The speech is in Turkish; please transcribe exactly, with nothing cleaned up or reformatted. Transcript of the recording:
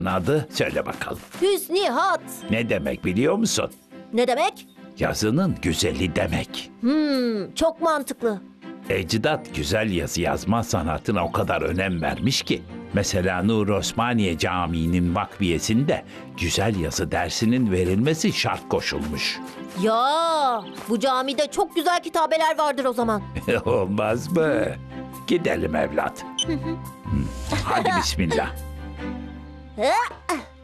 adı söyle bakalım. Hüsnihat. Ne demek biliyor musun? Ne demek? Yazının güzeli demek. Hmm, çok mantıklı. Ecdat güzel yazı yazma sanatına o kadar önem vermiş ki. Mesela Nur Osmaniye Camii'nin vakfiyesinde güzel yazı dersinin verilmesi şart koşulmuş. Ya, bu camide çok güzel kitabeler vardır o zaman. Olmaz mı? Gidelim evlat. Hadi bismillah.